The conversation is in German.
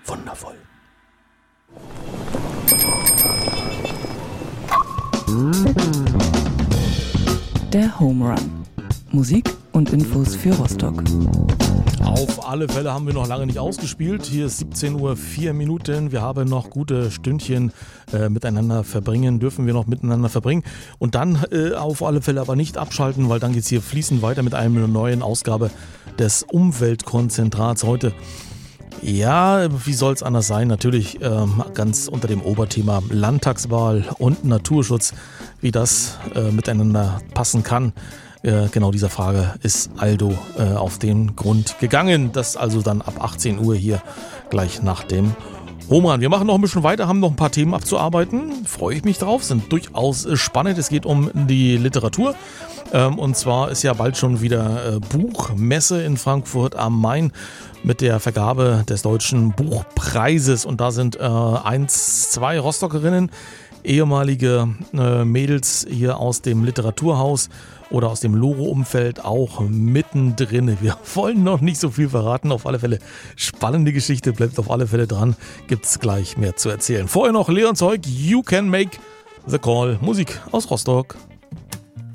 Wundervoll. Der Home Run. Musik und Infos für Rostock. Auf alle Fälle haben wir noch lange nicht ausgespielt. Hier ist 17:04 Uhr. Wir haben noch gute Stündchen dürfen wir noch miteinander verbringen. Und dann auf alle Fälle aber nicht abschalten, weil dann geht es hier fließend weiter mit einer neuen Ausgabe des Umweltkonzentrats heute. Ja, wie soll es anders sein? Natürlich ganz unter dem Oberthema Landtagswahl und Naturschutz, wie das miteinander passen kann. Genau dieser Frage ist Aldo auf den Grund gegangen. Das also dann ab 18 Uhr hier gleich nach dem Home Run. Wir machen noch ein bisschen weiter, haben noch ein paar Themen abzuarbeiten. Freue ich mich drauf, sind durchaus spannend. Es geht um die Literatur. Und zwar ist ja bald schon wieder Buchmesse in Frankfurt am Main mit der Vergabe des Deutschen Buchpreises. Und da sind 2 Rostockerinnen, ehemalige Mädels hier aus dem Literaturhaus oder aus dem Loro-Umfeld auch mittendrin. Wir wollen noch nicht so viel verraten. Auf alle Fälle spannende Geschichte, bleibt auf alle Fälle dran. Gibt's gleich mehr zu erzählen. Vorher noch Leon Zeug, You Can Make the Call. Musik aus Rostock.